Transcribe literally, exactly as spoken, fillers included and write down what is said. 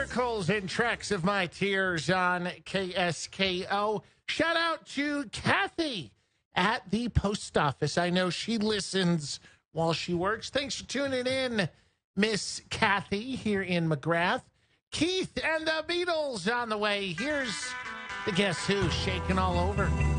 Miracles and Tracks of My Tears on K S K O. Shout out to Kathy at the post office. I know she listens while she works. Thanks for tuning in, Miss Kathy, here in McGrath. Keith and the Beatles on the way. Here's the Guess Who shaking all over.